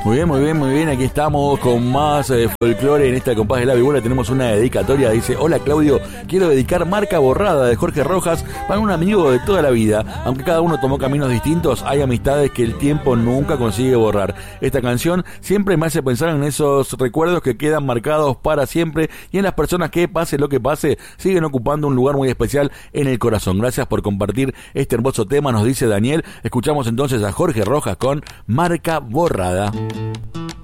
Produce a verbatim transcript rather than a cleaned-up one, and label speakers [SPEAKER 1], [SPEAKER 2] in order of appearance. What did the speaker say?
[SPEAKER 1] Muy bien, muy bien, muy bien. Aquí estamos con más eh, folclore en esta compás de la vihuela. Tenemos una dedicatoria. Dice: hola Claudio, quiero dedicar Marca Borrada de Jorge Rojas para un amigo de toda la vida. Aunque cada uno tomó caminos distintos, hay amistades que el tiempo nunca consigue borrar. Esta canción siempre me hace pensar en esos recuerdos que quedan marcados para siempre y en las personas que, pase lo que pase, siguen ocupando un lugar muy especial en el corazón. Gracias por compartir este hermoso tema, nos dice Daniel. Escuchamos entonces a Jorge Rojas con Marca Borrada.